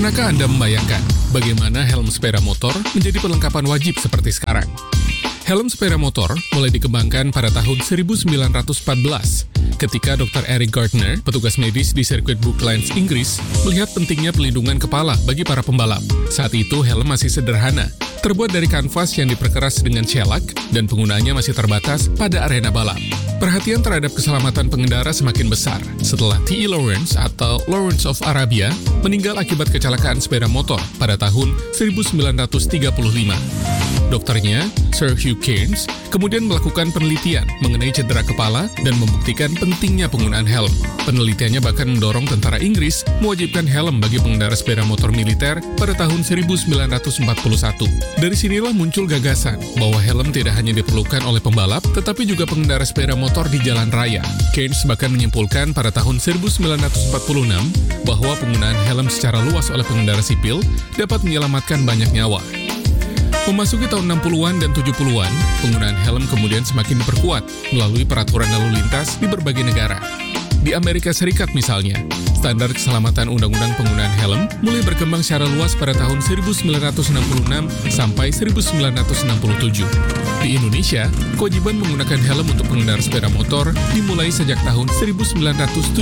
Pernahkah Anda membayangkan bagaimana helm sepeda motor menjadi perlengkapan wajib seperti sekarang? Helm sepeda motor mulai dikembangkan pada tahun 1914 ketika Dr. Eric Gardner, petugas medis di sirkuit Brooklands, Inggris, melihat pentingnya pelindungan kepala bagi para pembalap. Saat itu helm masih sederhana, terbuat dari kanvas yang diperkeras dengan shellac dan penggunaannya masih terbatas pada arena balap. Perhatian terhadap keselamatan pengendara semakin besar setelah T.E. Lawrence atau Lawrence of Arabia meninggal akibat kecelakaan sepeda motor pada tahun 1935. Dokternya, Sir Hugh Cairns, kemudian melakukan penelitian mengenai cedera kepala dan membuktikan pentingnya penggunaan helm. Penelitiannya bahkan mendorong tentara Inggris mewajibkan helm bagi pengendara sepeda motor militer pada tahun 1941. Dari sinilah muncul gagasan bahwa helm tidak hanya diperlukan oleh pembalap, tetapi juga pengendara sepeda motor di jalan raya. Cairns bahkan menyimpulkan pada tahun 1946 bahwa penggunaan helm secara luas oleh pengendara sipil dapat menyelamatkan banyak nyawa. Memasuki tahun 60-an dan 70-an, penggunaan helm kemudian semakin diperkuat melalui peraturan lalu lintas di berbagai negara. Di Amerika Serikat misalnya, standar keselamatan undang-undang penggunaan helm mulai berkembang secara luas pada tahun 1966 sampai 1967. Di Indonesia, kewajiban menggunakan helm untuk pengendara sepeda motor dimulai sejak tahun 1971.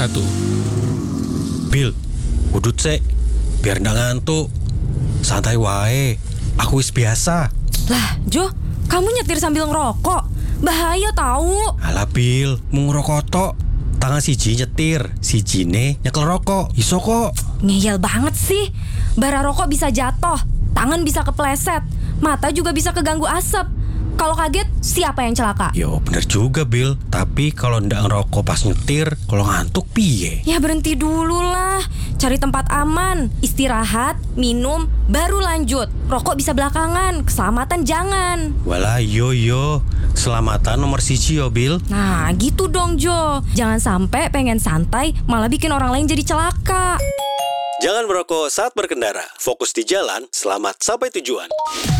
Bil, udut sek, biar nggak ngantuk. Santai wae. Aku wis biasa. Lah, Jo, kamu nyetir sambil ngerokok. Bahaya tahu. Alah Bil, mau ngerokok tok. Tangan siji nyetir, sijine nyekel rokok. Iso kok. Ngeyel banget sih. Bara rokok bisa jatuh, tangan bisa kepleset, mata juga bisa keganggu asap. Kalau kaget, siapa yang celaka? Yo, bener juga Bil. Tapi kalau ndak ngerokok pas nyetir, kalau ngantuk piye? Ya berhenti dulu lah. Cari tempat aman, istirahat, minum, baru lanjut. Rokok bisa belakangan, keselamatan jangan. Walah yo. Keselamatan nomor siji yo Bil. Nah gitu dong Jo. Jangan sampai pengen santai malah bikin orang lain jadi celaka. Jangan merokok saat berkendara. Fokus di jalan, selamat sampai tujuan.